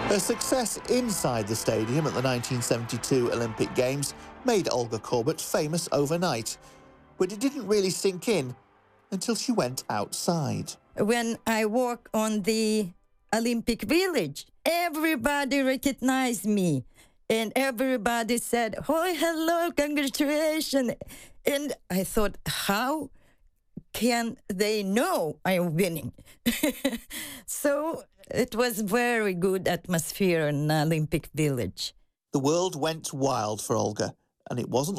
Her success inside the stadium at the 1972 Olympic Games made Olga Korbut famous overnight, but it didn't really sink in until she went outside. When I walk on the Olympic Village, everybody recognized me, and everybody said, "Oh, hello, congratulations." And I thought, how can they know I'm winning? So it was very good atmosphere in Olympic Village. The world went wild for Olga, and it wasn't